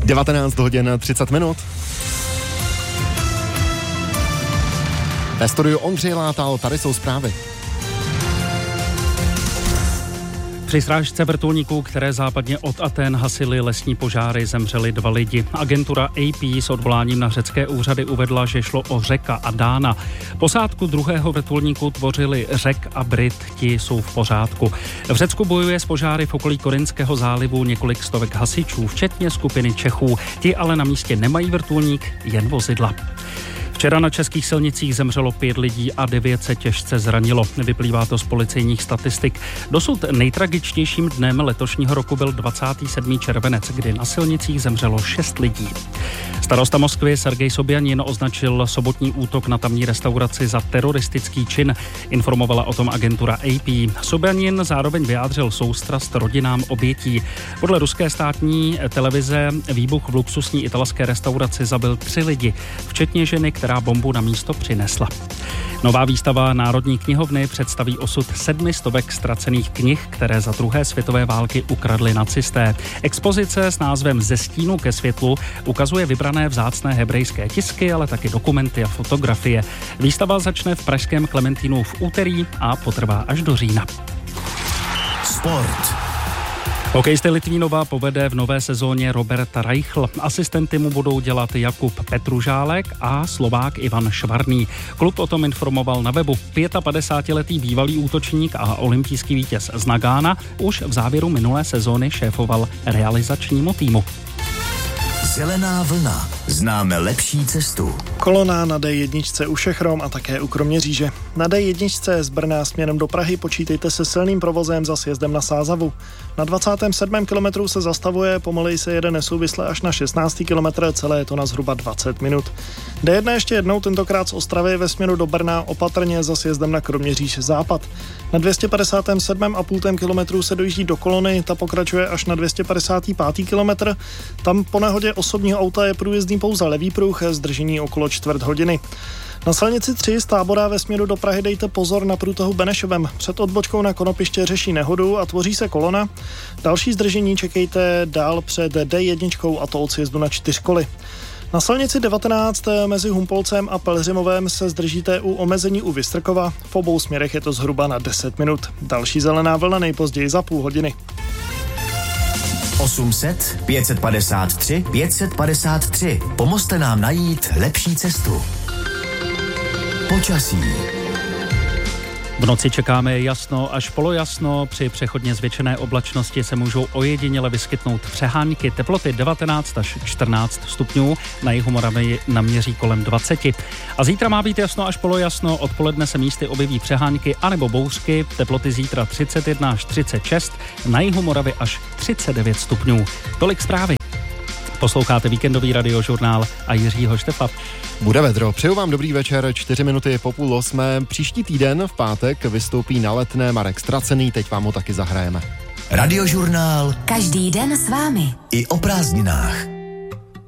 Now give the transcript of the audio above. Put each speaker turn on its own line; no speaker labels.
19 hodin 30 minut. Ve studiu Ondřej Látal, tady jsou zprávy.
Při srážce vrtulníků, které západně od Athén hasily lesní požáry, zemřeli 2 lidi. Agentura AP s odvoláním na řecké úřady uvedla, že šlo o Řeka a Dána. Posádku druhého vrtulníku tvořili Řek a Brit, ti jsou v pořádku. V Řecku bojuje s požáry v okolí Korinského zálivu několik stovek hasičů, včetně skupiny Čechů. Ti ale na místě nemají vrtulník, jen vozidla. Včera na českých silnicích zemřelo 5 lidí a 9 se těžce zranilo. Vyplývá to z policejních statistik. Dosud nejtragičtějším dnem letošního roku byl 27. červenec, kdy na silnicích zemřelo 6 lidí. Starosta Moskvy Sergej Sobjanin označil sobotní útok na tamní restauraci za teroristický čin, informovala o tom agentura AP. Sobjanin zároveň vyjádřil soustrast rodinám obětí. Podle ruské státní televize výbuch v luxusní italské restauraci zabil 3 lidi, včetně ženy, která bombu na místo přinesla. Nová výstava Národní knihovny představí osud 700 ztracených knih, které za druhé světové války ukradli nacisté. Expozice s názvem Ze stínu ke světlu ukazuje vybrané vzácné hebrejské tisky, ale taky dokumenty a fotografie. Výstava začne v pražském Klementínu v úterý a potrvá až do října.
Sport.
Hokejisty Litvínova povede v nové sezóně Robert Reichl. Asistenty mu budou dělat Jakub Petružálek a Slovák Ivan Švarný. Klub o tom informoval na webu. 55letý bývalý útočník a olympijský vítěz z Nagána už v závěru minulé sezóny šéfoval realizačnímu týmu.
Zelená vlna. Známe lepší cestu.
Kolona na D1 u Šechrom a také u Kroměříže. Na D1 z Brna směrem do Prahy počítejte se silným provozem za sjezdem na Sázavu. Na 27. kilometru se zastavuje, pomaleji se jede nesouvisle až na 16. kilometr, celé je to na zhruba 20 minut. D1 ještě jednou, tentokrát z Ostravy ve směru do Brna, opatrně za sjezdem na Kroměříž západ. Na 257,5 kilometru se dojíždí do Kolony, ta pokračuje až na 255. kilometr. Tam po nehodě osobního auta je průjezdný pouze levý pruh, zdržení okolo čtvrt hodiny. Na silnici 3 z Tábora ve směru do Prahy dejte pozor na průtahu Benešovem. Před odbočkou na Konopiště řeší nehodu a tvoří se kolona. Další zdržení čekejte dál před D1 a to od sjezdu na 4 koly. Na silnici 19 mezi Humpolcem a Pelhřimovem se zdržíte u omezení u Vystrkova. V obou směrech je to zhruba na 10 minut. Další zelená vlna nejpozději za půl hodiny.
800 553 553. Pomozte nám najít lepší cestu. Počasí.
V noci čekáme jasno až polojasno, při přechodně zvětšené oblačnosti se můžou ojediněle vyskytnout přehánky, teploty 19 až 14 stupňů, na jihu Moravy naměří kolem 20. A zítra má být jasno až polojasno, odpoledne se místy objeví přehánky anebo bouřky, teploty zítra 31 až 36, na jihu Moravy až 39 stupňů. Tolik zprávy. Posloucháte víkendový radiožurnál a Jiřího Štefa.
Bude vedro. Přeju vám dobrý večer, 4 minuty po 7:30. Příští týden v pátek vystoupí na Letné Marek Ztracený, teď vám ho taky zahrajeme.
Radiožurnál.
Každý den s vámi.
I o prázdninách.